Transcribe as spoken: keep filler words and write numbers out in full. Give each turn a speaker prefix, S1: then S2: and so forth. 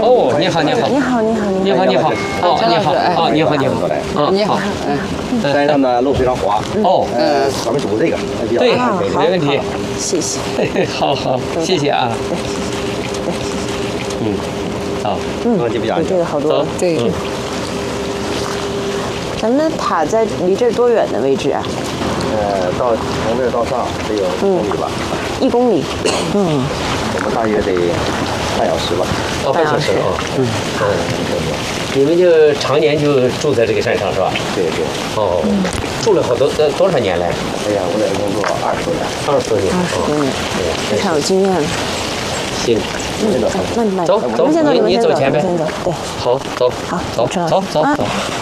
S1: 哦，你好，你好，
S2: 你好，你好，
S1: 你好，你好，哦，你好，哦，你好，你好，哦，
S2: 你好，
S1: 嗯，
S3: 山上呢路非常滑，
S1: 哦，
S3: 呃，咱们煮这个比较
S1: 对，
S3: 安全一点。
S1: 没问题，
S2: 谢谢。
S1: 好好，谢谢啊，嗯，好，
S3: 嗯，就比较安全
S2: 比这个。好多
S1: 走
S2: 了。，
S1: 对，嗯
S2: 咱们的塔在离这儿多远的位置啊？
S3: 呃，到从这儿到上得有一公里吧，
S2: 一公里。嗯，
S3: 我们大约得半小时吧。
S1: 哦，半小时啊，嗯，哦，你们就常年就住在这个山上是吧？
S3: 对对。
S1: 哦，住了好多呃多少年来？
S3: 哎呀，我在这工作二十多年。
S1: 二十多年，
S2: 二十多年，
S1: 对，
S2: 非常有经验了。
S1: 行，
S3: 这个
S2: 慢慢
S1: 走走
S2: 你们先走，
S1: 你
S2: 你们先走，
S1: 你走前边
S2: 你们先走。对，
S1: 好，走，
S2: 好
S1: 走，
S2: 陈老师
S1: 走，走，
S2: 啊
S1: 走。